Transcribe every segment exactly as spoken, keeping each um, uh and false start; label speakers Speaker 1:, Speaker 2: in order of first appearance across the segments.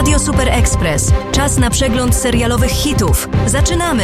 Speaker 1: Radio Super Express. Czas na przegląd serialowych hitów. Zaczynamy!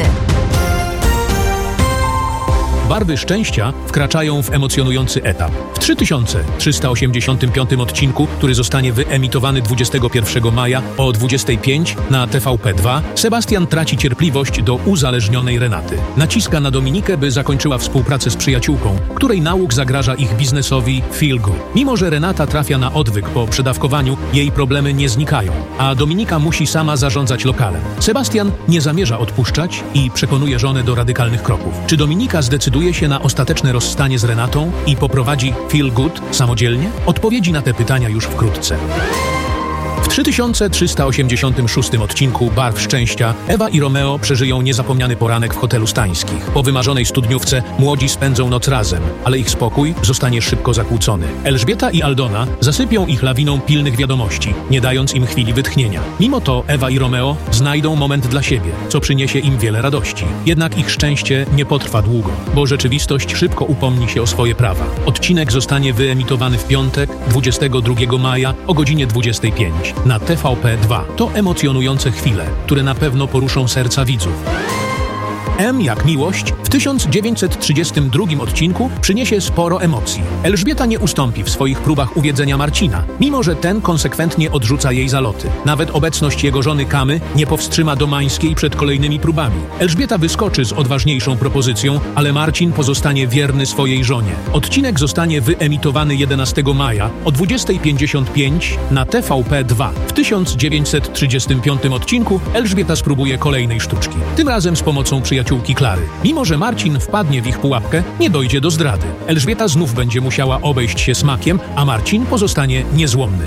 Speaker 2: Barwy szczęścia wkraczają w emocjonujący etap. W trzy tysiące trzysta osiemdziesiątym piątym odcinku, który zostanie wyemitowany dwudziestego pierwszego maja o dwudziestej piątej na T V P dwa, Sebastian traci cierpliwość do uzależnionej Renaty. Naciska na Dominikę, by zakończyła współpracę z przyjaciółką, której nauk zagraża ich biznesowi Feel Good. Mimo że Renata trafia na odwyk po przedawkowaniu, jej problemy nie znikają, a Dominika musi sama zarządzać lokalem. Sebastian nie zamierza odpuszczać i przekonuje żonę do radykalnych kroków. Czy Dominika zdecyduje się na ostateczne rozstanie z Renatą i poprowadzi Feel Good samodzielnie? Odpowiedzi na te pytania już wkrótce. W trzy tysiące trzysta osiemdziesiątym szóstym odcinku Barw szczęścia Ewa i Romeo przeżyją niezapomniany poranek w hotelu Stańskich. Po wymarzonej studniówce młodzi spędzą noc razem, ale ich spokój zostanie szybko zakłócony. Elżbieta i Aldona zasypią ich lawiną pilnych wiadomości, nie dając im chwili wytchnienia. Mimo to Ewa i Romeo znajdą moment dla siebie, co przyniesie im wiele radości. Jednak ich szczęście nie potrwa długo, bo rzeczywistość szybko upomni się o swoje prawa. Odcinek zostanie wyemitowany w piątek, dwudziestego drugiego maja o godzinie dwudziestej piątej. Na T V P dwa. To emocjonujące chwile, które na pewno poruszą serca widzów. M jak miłość w tysiąc dziewięćset trzydziestym drugim odcinku przyniesie sporo emocji. Elżbieta nie ustąpi w swoich próbach uwiedzenia Marcina, mimo że ten konsekwentnie odrzuca jej zaloty. Nawet obecność jego żony Kamy nie powstrzyma Domańskiej przed kolejnymi próbami. Elżbieta wyskoczy z odważniejszą propozycją, ale Marcin pozostanie wierny swojej żonie. Odcinek zostanie wyemitowany jedenastego maja o dwudziestej pięćdziesiąt pięć na T V P dwa. W tysiąc dziewięćset trzydziestym piątym odcinku Elżbieta spróbuje kolejnej sztuczki, tym razem z pomocą przyjaciółki Klary. Mimo że Marcin wpadnie w ich pułapkę, nie dojdzie do zdrady. Elżbieta znów będzie musiała obejść się smakiem, a Marcin pozostanie niezłomny.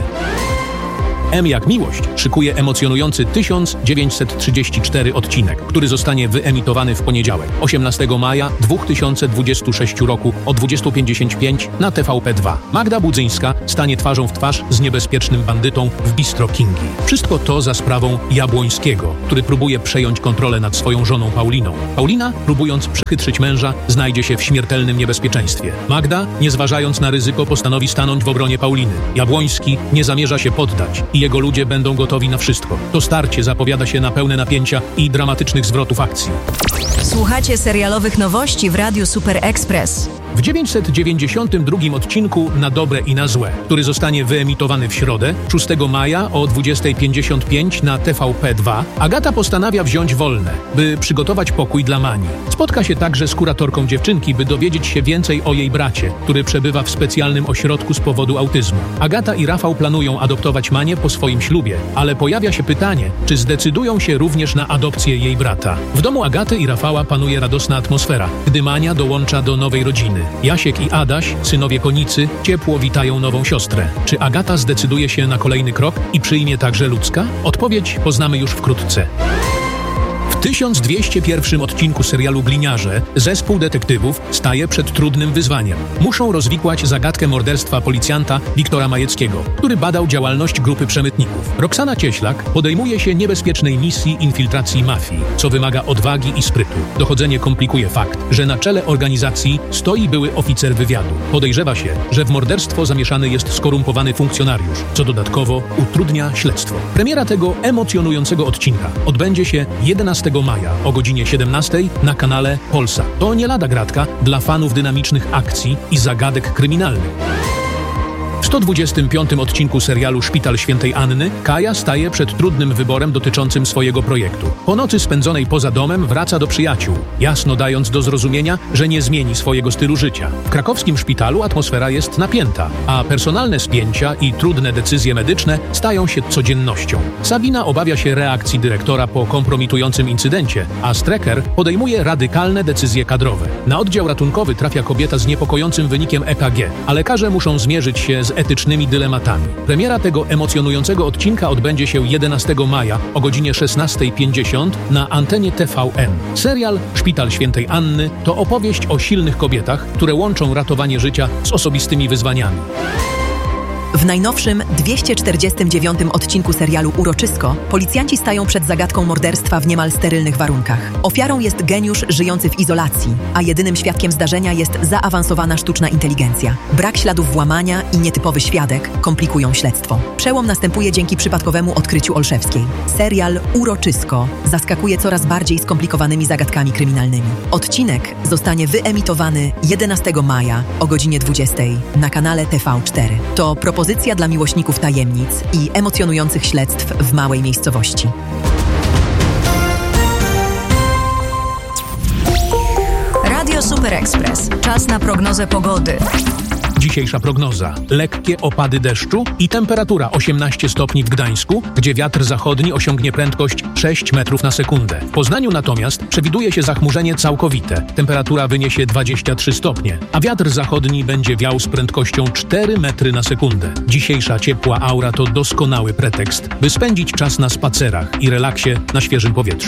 Speaker 2: M jak miłość szykuje emocjonujący tysiąc dziewięćset trzydziesty czwarty odcinek, który zostanie wyemitowany w poniedziałek, osiemnastego maja dwa tysiące dwudziestego szóstego roku o dwudziestej pięćdziesiąt pięć na T V P dwa. Magda Budzyńska stanie twarzą w twarz z niebezpiecznym bandytą w bistro Kingi. Wszystko to za sprawą Jabłońskiego, który próbuje przejąć kontrolę nad swoją żoną Pauliną. Paulina, próbując przechytrzyć męża, znajdzie się w śmiertelnym niebezpieczeństwie. Magda, nie zważając na ryzyko, postanowi stanąć w obronie Pauliny. Jabłoński nie zamierza się poddać i jego ludzie będą gotowi na wszystko. To starcie zapowiada się na pełne napięcia i dramatycznych zwrotów akcji.
Speaker 1: Słuchacie serialowych nowości w Radiu Super Express.
Speaker 2: W dziewięćset dziewięćdziesiątym drugim odcinku Na dobre i na złe, który zostanie wyemitowany w środę, szóstego maja o dwudziestej pięćdziesiąt pięć na T V P dwa, Agata postanawia wziąć wolne, by przygotować pokój dla Mani. Spotka się także z kuratorką dziewczynki, by dowiedzieć się więcej o jej bracie, który przebywa w specjalnym ośrodku z powodu autyzmu. Agata i Rafał planują adoptować Manię po swoim ślubie, ale pojawia się pytanie, czy zdecydują się również na adopcję jej brata. W domu Agaty i Rafała panuje radosna atmosfera, gdy Mania dołącza do nowej rodziny. Jasiek i Adaś, synowie Konicy, ciepło witają nową siostrę. Czy Agata zdecyduje się na kolejny krok i przyjmie także Lucka? Odpowiedź poznamy już wkrótce. W tysiąc dwieście pierwszym odcinku serialu Gliniarze zespół detektywów staje przed trudnym wyzwaniem. Muszą rozwikłać zagadkę morderstwa policjanta Wiktora Majeckiego, który badał działalność grupy przemytników. Roxana Cieślak podejmuje się niebezpiecznej misji infiltracji mafii, co wymaga odwagi i sprytu. Dochodzenie komplikuje fakt, że na czele organizacji stoi były oficer wywiadu. Podejrzewa się, że w morderstwo zamieszany jest skorumpowany funkcjonariusz, co dodatkowo utrudnia śledztwo. Premiera tego emocjonującego odcinka odbędzie się jedenastego maja o godzinie siedemnastej na kanale Polsat. To nie lada gratka dla fanów dynamicznych akcji i zagadek kryminalnych. W sto dwudziestym piątym odcinku serialu Szpital Świętej Anny Kaja staje przed trudnym wyborem dotyczącym swojego projektu. Po nocy spędzonej poza domem wraca do przyjaciół, jasno dając do zrozumienia, że nie zmieni swojego stylu życia. W krakowskim szpitalu atmosfera jest napięta, a personalne spięcia i trudne decyzje medyczne stają się codziennością. Sabina obawia się reakcji dyrektora po kompromitującym incydencie, a Strecker podejmuje radykalne decyzje kadrowe. Na oddział ratunkowy trafia kobieta z niepokojącym wynikiem E K G, a lekarze muszą zmierzyć się z etycznymi dylematami. Premiera tego emocjonującego odcinka odbędzie się jedenastego maja o godzinie szesnastej pięćdziesiąt na antenie T V N. Serial Szpital Świętej Anny to opowieść o silnych kobietach, które łączą ratowanie życia z osobistymi wyzwaniami.
Speaker 3: W najnowszym dwieście czterdziestym dziewiątym odcinku serialu Uroczysko policjanci stają przed zagadką morderstwa w niemal sterylnych warunkach. Ofiarą jest geniusz żyjący w izolacji, a jedynym świadkiem zdarzenia jest zaawansowana sztuczna inteligencja. Brak śladów włamania i nietypowy świadek komplikują śledztwo. Przełom następuje dzięki przypadkowemu odkryciu Olszewskiej. Serial Uroczysko zaskakuje coraz bardziej skomplikowanymi zagadkami kryminalnymi. Odcinek zostanie wyemitowany jedenastego maja o godzinie dwudziestej na kanale T V cztery. To propozycja dla miłośników tajemnic i emocjonujących śledztw w małej miejscowości.
Speaker 1: Radio Super Express. Czas na prognozę pogody.
Speaker 2: Dzisiejsza prognoza. Lekkie opady deszczu i temperatura osiemnaście stopni w Gdańsku, gdzie wiatr zachodni osiągnie prędkość sześć metrów na sekundę. W Poznaniu natomiast przewiduje się zachmurzenie całkowite. Temperatura wyniesie dwadzieścia trzy stopnie, a wiatr zachodni będzie wiał z prędkością cztery metry na sekundę. Dzisiejsza ciepła aura to doskonały pretekst, by spędzić czas na spacerach i relaksie na świeżym powietrzu.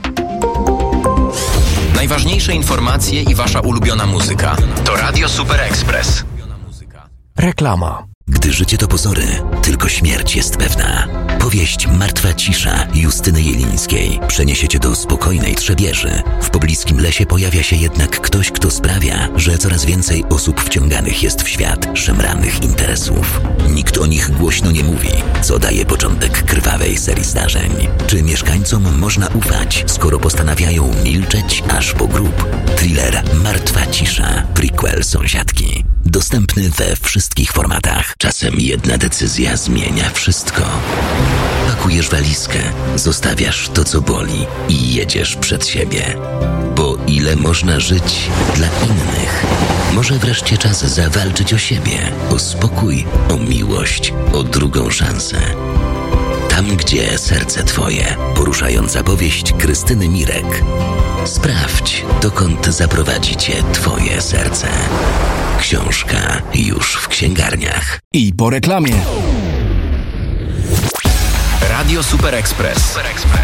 Speaker 4: Najważniejsze informacje i wasza ulubiona muzyka. To Radio Super Express.
Speaker 5: Reklama.
Speaker 6: Gdy życie to pozory, tylko śmierć jest pewna. Powieść Martwa cisza Justyny Jelińskiej przeniesie cię do spokojnej Trzebieży. W pobliskim lesie pojawia się jednak ktoś, kto sprawia, że coraz więcej osób wciąganych jest w świat szemranych interesów. Nikt o nich głośno nie mówi, co daje początek krwawej serii zdarzeń. Czy mieszkańcom można ufać, skoro postanawiają milczeć aż po grób? Thriller Martwa cisza, prequel Sąsiadki. Dostępny we wszystkich formatach. Czasem jedna decyzja zmienia wszystko. Pakujesz walizkę, zostawiasz to, co boli i jedziesz przed siebie. Bo ile można żyć dla innych? Może wreszcie czas zawalczyć o siebie, o spokój, o miłość, o drugą szansę. Tam, gdzie serce twoje. Poruszająca powieść Krystyny Mirek. Sprawdź, dokąd zaprowadzi cię twoje serce. Książka już w księgarniach.
Speaker 5: I po reklamie.
Speaker 4: Radio Super Express. Super Express.